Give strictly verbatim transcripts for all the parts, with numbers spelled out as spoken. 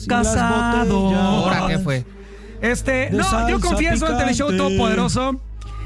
Casado. ¿Ahora qué fue? Este, De no, yo confieso ante el show picante. todopoderoso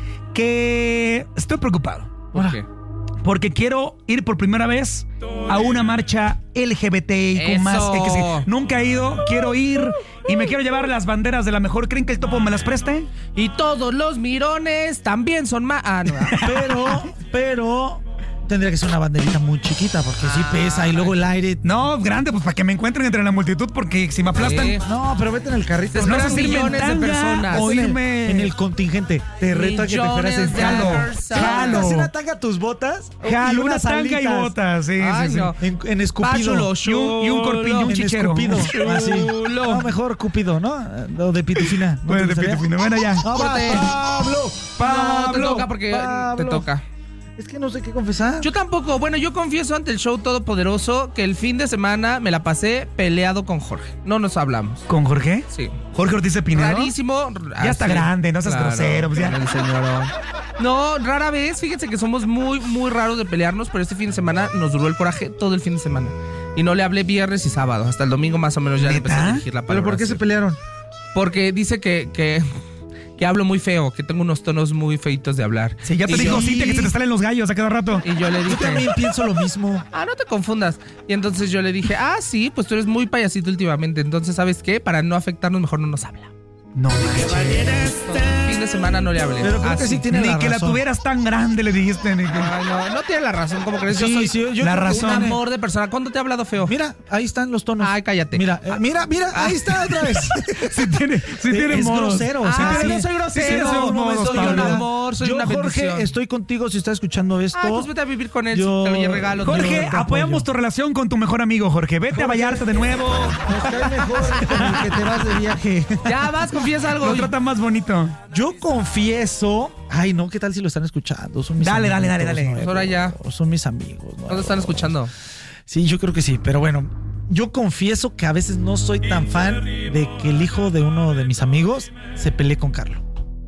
que estoy preocupado. ¿Por qué? Porque quiero ir por primera vez a una marcha L G B T I Q más. Eso. Que sí, nunca he ido, quiero ir y me quiero llevar las banderas de la mejor. ¿Creen que el topo me las preste? Y todos los mirones también son más. Ah, no. Pero, pero tendría que ser una banderita muy chiquita porque sí pesa y luego el aire. No, grande, pues para que me encuentren entre la multitud, porque si me aplastan. Sí. No, pero vete en el carrito. Se No esperan sé si irme en millones de tanga personas. o En el- irme en el contingente. Te reto a que te fueras en Millones de jalo. personas. Jalo. Jalo. una tanga tus botas. Jalo, y una unas tanga y alitas. botas, sí, Ay, sí, sí. no. En, en escupido. Páchulo, Y un, y un corpiño, un En chichero. escupido. Así. Chulo. No, mejor cupido, ¿no? O de pitufina. ¿No Bueno, te de gustaría? pitufina. Bueno, ya. No, va, Corte. Pablo. No, te Pablo, toca porque Pablo. te toca. Es que no sé qué confesar. Yo tampoco. Bueno, yo confieso ante el show todopoderoso que el fin de semana me la pasé peleado con Jorge. No nos hablamos. ¿Con Jorge? Sí. Jorge Ortiz de Pinedo. Rarísimo. Ya está grande, no seas grosero, pues ya. El señorón. No, rara vez. Fíjense que somos muy, muy raros de pelearnos, pero este fin de semana nos duró el coraje todo el fin de semana. Y no le hablé viernes y sábado. Hasta el domingo más o menos ya le empecé a ¿Neta? dirigir la ¿Pero palabra. por qué sí. se pelearon? Porque dice que, que, que hablo muy feo, que tengo unos tonos muy feitos de hablar. Sí, ya te Y dijo yo- Cintia que se te salen los gallos a cada rato. Y yo le Yo dije... también pienso lo mismo. Ah, no te confundas. Y entonces yo le dije, ah, sí, pues tú eres muy payasito últimamente. Entonces, ¿sabes qué? Para no afectarnos, mejor no nos habla. No manches. Fin de semana no le hablé. Pero creo Ah, que sí tiene Ni la que la razón. tuvieras tan grande, le dijiste. Ni que... Ay, no, no tiene la razón, ¿cómo crees? yo Sí, soy sí, yo la creo que razón. un tiene- amor de persona. ¿Cuándo te he hablado feo? Mira, ahí están los tonos. Ay, cállate. Mira, eh, mira, mira, ahí está otra vez. Sí tiene, sí tiene es modos. grosero, o sea, Ah, sí. no soy Sí, grosero. sí, esos no, modos, soy un Pablo. amor, soy Yo, una bendición. Jorge, estoy contigo si estás escuchando esto. Ah, pues vete a vivir con él. Yo- Te oye regalo. Jorge, Yo te apoyamos apoyo. tu relación con tu mejor amigo, Jorge. Vete a Vallarta de nuevo. Nos cae mejor con el que te vas de viaje. Ya vas, confiesa algo. Lo trata más bonito. Yo confieso. Ay, no, ¿qué tal si lo están escuchando? Son mis Dale, dale, amigos, dale, dale. nuevos. Ahora ya. Son mis amigos. nuevos. ¿Dónde están escuchando? Sí, yo creo que sí, pero bueno. Yo confieso que a veces no soy tan fan de que el hijo de uno de mis amigos se pelee con Carlos.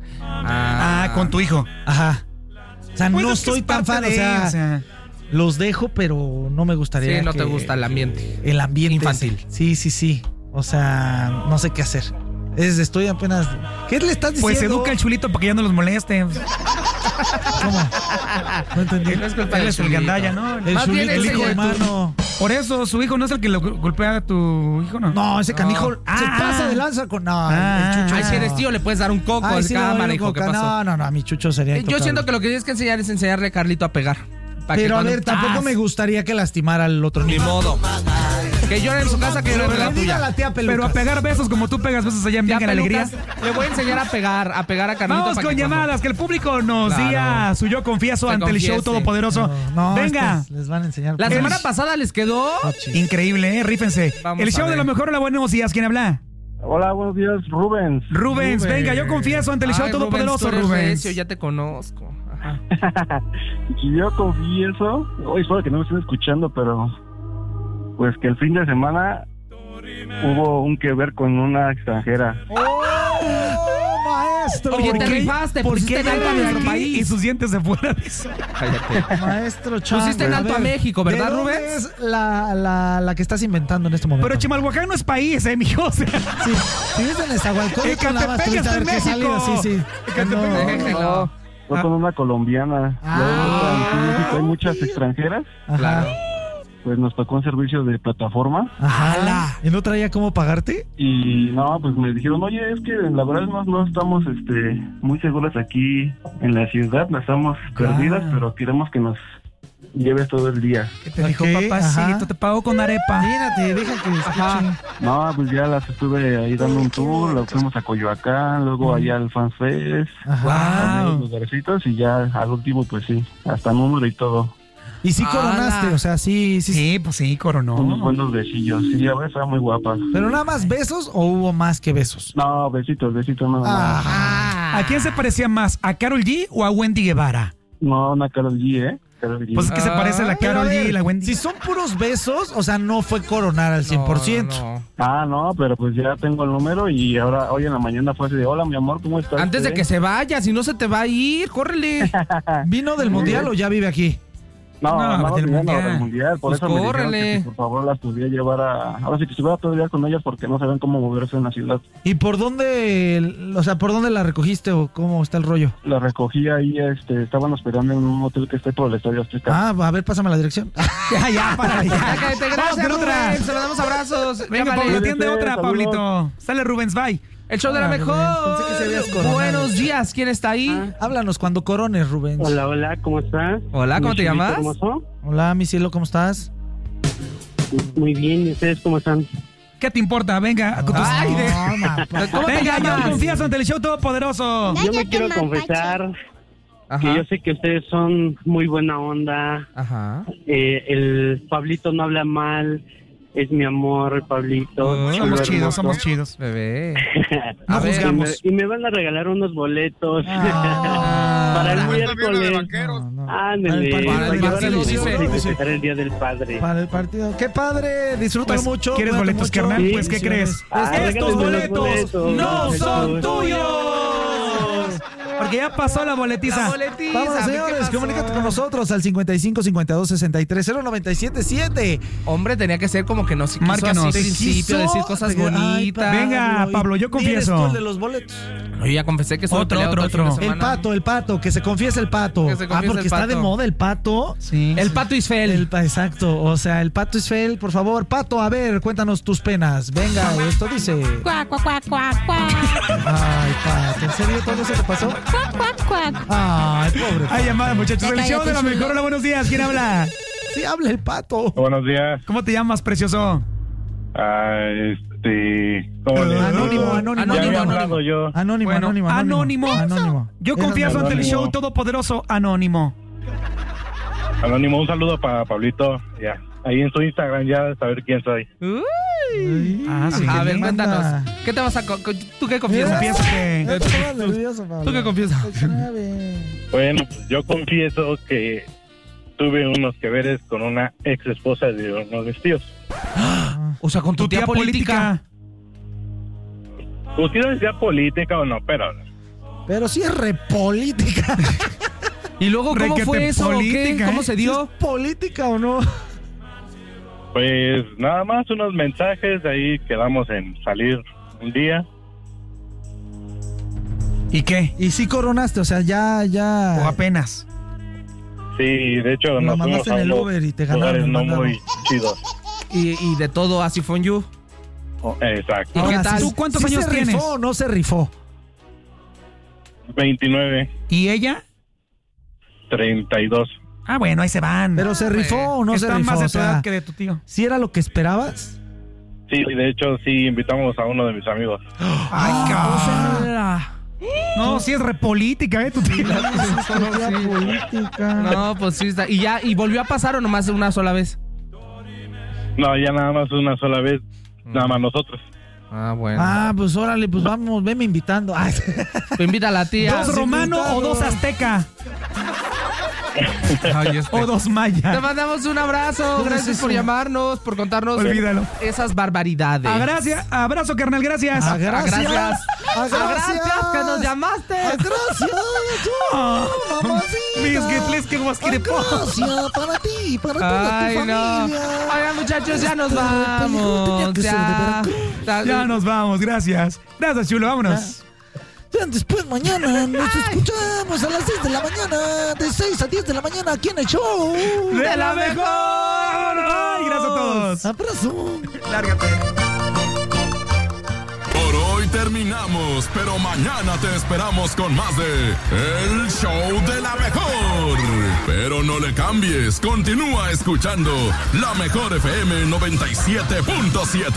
Ah, con tu hijo. Ajá. O sea, Pues no es que soy es tan parte fan, o de, sea, o sea, los dejo, pero no me gustaría Sí, no que- te gusta el ambiente. El ambiente Infantil. ese. Sí, sí, sí. O sea, no sé qué hacer. Es, estoy apenas... ¿Qué le estás diciendo? Pues educa al chulito para que ya no los moleste. ¿Cómo? No entendí. No es culpa Él del es el chulito. gandalla, ¿no? El Más bien chulito, ese el hijo ya- hermano. Por eso, su hijo no es el que lo golpea a tu hijo, ¿no? No, ese canijo No. se Ah. pasa de lanza con... No, Ah. el chucho. Ay, si eres tío, le puedes dar un coco Ay, de sí, le doy cámara, un hijo. ¿Qué coca. pasó? No, no, no, a mi chucho sería Eh, Yo intocable. siento que lo que tienes que enseñar es enseñarle a Carlito a pegar. Pa' que Pero a cuando- ver, tampoco Ah, me gustaría que lastimara al otro Ni niño. modo. Que llore en su casa, que llore en la Pero diga tuya. la tía Pelucas. Pero a pegar besos como tú pegas besos allá en Tía Venga la Alegría. Pelucas, le voy a enseñar a pegar, a pegar a Carlito. Vamos para con que cuando- llamadas, que el público nos Claro. diga su yo confieso Se ante el show confiese. todopoderoso. No, no, Venga. estos les van a enseñar. La cosas. semana pasada les quedó. Increíble, ¿eh? Rífense. Vamos el a show de ver. lo mejor, la buenos días. ¿Quién habla? Hola, buenos días, Rubens. Rubens, Rubens. venga, yo confieso ante el show Ay, todopoderoso, Rubens, tú eres Rubens. recio, ya te conozco. Ajá. Yo confieso, hoy espero que no me estén escuchando, pero pues que el fin de semana hubo un que ver con una extranjera. ¡Oh, maestro! Oye, ¿Por te qué? rifaste, ¿Por pusiste qué en alto a viene nuestro aquí país? y sus dientes de fuera? Dice. Cállate. Maestro Chávez. Pusiste en alto a México, ¿verdad, ¿De dónde Rubens? es la, la, la que estás inventando en este momento? Pero Chimalhuacán no es país, ¿eh, mijo? O sea, Sí, si vives en Nezahualcóyotl, Ecatepec tuviste está a ver en qué México. salida. Sí, sí. Ecatepec. No. Déjenlo. Fue con una colombiana. Ah. Ya ves que en México hay muchas extranjeras, Ajá. Claro. pues nos tocó un servicio de plataforma Ajá. ¿Y no traía cómo pagarte? y no, pues me dijeron, oye, es que la verdad no, no estamos este muy seguras aquí en la ciudad, no estamos perdidas, pero queremos que nos lleves todo el día. ¿Qué te dijo, Ok, papacito? ajá. Te pago con arepa. Mírate, deja que escuchen. No, pues ya las estuve ahí dando un tour, lo fuimos a Coyoacán, luego allá al Fan Fest, a Wow. unos lugarcitos y ya al último pues sí, hasta número y todo. Y sí ¡Hala! coronaste, o sea, sí, sí. Sí, pues sí, Unos coronó. buenos besillos, sí, a ver, estaba muy guapa. Pero nada más besos o hubo más que besos. No, besitos, besitos, nada más. Ah. ¿A quién se parecía más? ¿A Karol G o a Wendy Guevara? No, una Karol G, ¿eh? Karol G. Pues es que se Ah, parece la Pero a Karol G ver, y la Wendy. si son puros besos, o sea, no fue coronar al cien por ciento. No, no. Ah, no, pero pues ya tengo el número y ahora, hoy en la mañana fue así de, hola, mi amor, ¿cómo estás? Antes de ¿Eh? que se vaya, si no se te va a ir, córrele. ¿Vino del mundial o ya vive aquí? No, No, no, no, del no, mundial. del mundial. Por Pues eso me dijeron córrele. que si por favor las pudiera llevar a... Ahora sí que estuviera todo el día con ellas porque no saben cómo moverse en la ciudad. ¿Y por dónde, o sea, por dónde la recogiste o cómo está el rollo? La recogí ahí, este, estaban esperando en un hotel que está por el Estadio Azteca. Ah, a ver, pásame la dirección. Ya, ya, para Ya, ya. cállate, Vamos gracias, con otra. Rubén. Se lo damos abrazos. Venga, Llámale. Pablo, atiende otra, Saludos. Pablito. Sale Rubens, bye. El show de la Ah, mejor. Rubén, pensé que se habías coronado. Buenos días, ¿quién está ahí? Ah. Háblanos cuando corones, Rubén. Hola, hola, ¿cómo estás? Hola, ¿cómo te Chulito llamas? hermoso. Hola, mi cielo, ¿cómo estás? Muy bien, ¿y ustedes cómo están? ¿Qué te importa? Venga, con tus... Ay, de- No, ma, pa- ¿Cómo te Venga, yo llamas? confieso ante el show todopoderoso. Yo me quiero confesar Ajá. que yo sé que ustedes son muy buena onda. Ajá. Eh, el Pablito no habla mal. Es mi amor, el Pablito. Oh, chulo, Somos chidos, hermoso. somos chidos. Bebé. No A ver, Y me, juzgamos. y me van a regalar unos boletos Ah. para el Ah. miércoles. no, no. Ándale, Para el para partido, llevar a mis dice. hijos y festejar el Día del Padre. Para el partido. ¡Qué padre! Disfrútalo Pues, mucho. ¿quieres cuídate boletos, mucho. carnal? Sí. Pues, ¿qué crees? Ah, Estos regálenme los boletos boletos. no son Perfecto. tuyos. Porque ya pasó la boletiza. La boletiza. Vamos, ¿qué señores, pasó? comunícate con nosotros al cincuenta y cinco, cincuenta y dos, sesenta y tres, cero noventa y siete siete. Hombre, tenía que ser como que no se quiso Márcanos. así Te al principio, quiso, decir cosas te- ay, bonitas. Venga, Pablo, yo confieso. ¿Eres tú el de los boletos? No, yo ya confesé que soy Otro, peleado otro, todo el fin otro. de El semana. pato, el pato, que se confiese el pato. Que se Ah, confiese porque el está pato. de moda el pato. Sí. El pato Isfel. El pa- exacto, o sea, el pato Isfel, por favor, pato, a ver, cuéntanos tus penas. Venga, esto dice. Cuac, cuac, cuac, cuac, cuac. Ay, pato, ¿en serio todo eso te pasó? Cuac, cuac, cuac. Ay, pobre. Hay llamada, muchachos. Ya El show de la cállate, mejor. chulo. Hola, buenos días. ¿Quién habla? Sí, habla el pato. Buenos días. ¿Cómo te llamas, precioso? Ah, este... ¿cómo le digo? Anónimo, anónimo, Ya había anónimo, hablado yo. Anónimo, Bueno, anónimo, anónimo. anónimo. Anónimo. Yo Eso confieso no- ante el Anónimo. show todopoderoso anónimo. Anónimo, un saludo para Pablito. Ya. Ahí en su Instagram ya de saber quién soy. Uy. Ah, sí. A ver, ¿qué cuéntanos. manda? ¿Qué te vas a... co- co- ¿Tú qué confiesas? Confieso que... No te pongas nervioso, Pablo. ¿Tú qué confiesas? Sabe. Bueno, pues yo confieso que tuve unos que veres con una ex esposa de uno de mis tíos. O sea, con tu, Tu tía, tía política. política. Pues quiero decir política o no, pero Pero sí es repolítica. Y luego, ¿cómo Requete fue eso? ¿O qué? política, ¿Cómo ¿eh? se dio? ¿Es política o no? pues nada más unos mensajes, de ahí quedamos en salir un día. ¿Y qué? Y sí coronaste, o sea, ya, ya. O apenas. Sí, de hecho Lo nos mandaste fuimos a en el unos Uber y te ganaron lugares el no mandado. muy chidos. Y, y de todo así fue you. Exacto. ¿Y qué Ahora, tal? sí- ¿Tú cuántos sí años se tienes? rifó o no se rifó? veintinueve, ¿Y ella? treinta y dos. Ah, bueno, ahí se van. ¿Pero se rifó o no se Está rifó? más de O tu sea, edad que de tu tío. ¿sí era lo que esperabas? Sí, de hecho sí invitamos a uno de mis amigos. Ay, cabrón. No, sí es repolítica, ¿eh? Tu tío. política. No, pues sí está. ¿Y ya? ¿Y volvió a pasar o nomás una sola vez? No, ya nada más una sola vez, nada más nosotros. Ah, bueno. Ah, pues órale, pues vamos, venme invitando. Ay, Te invita a la tía. ¿Dos romano o dos azteca? Ay, este. O dos maya. Te mandamos un abrazo. Gracias por llamarnos, por contarnos Olvídalo. esas barbaridades. A gracias, abrazo, carnal, gracias. Ah, gracias. gracias. Ah, Ah, gracias que nos llamaste. Ah, gracias. Ah, Mamacita. mis guetles, que vos Ah, quiere po- gracias para ti, para toda Ay, tu no. familia. Oigan, muchachos, ya nos Pero el peligro tenía vamos. que ser de Ya. Veracruz. Ya nos vamos, gracias. Gracias, chulo, vámonos. Ya después mañana nos escuchamos a las seis de la mañana, de seis a diez de la mañana aquí en el show. ¡De la mejor! ¡Ay, gracias a todos! Abrazo. Lárgate. Por hoy terminamos, pero mañana te esperamos con más de El Show de la Mejor. Pero no le cambies, continúa escuchando La Mejor F M noventa y siete punto siete.